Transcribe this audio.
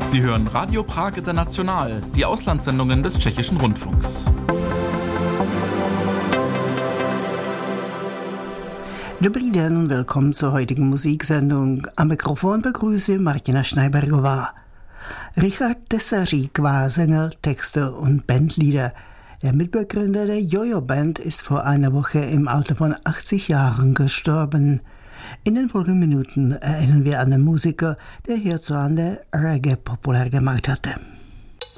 Sie hören Radio Prag International, die Auslandssendungen des Tschechischen Rundfunks. Dobrý den, willkommen zur heutigen Musiksendung. Am Mikrofon begrüße Martina Schneibergová. Richard Tesařík war Sänger, Texter und Bandleader. Der Mitbegründer der Jojo-Band ist vor einer Woche im Alter von 80 Jahren gestorben. In den folgenden Minuten erinnern wir an den Musiker, der hierzulande Reggae populär gemacht hatte.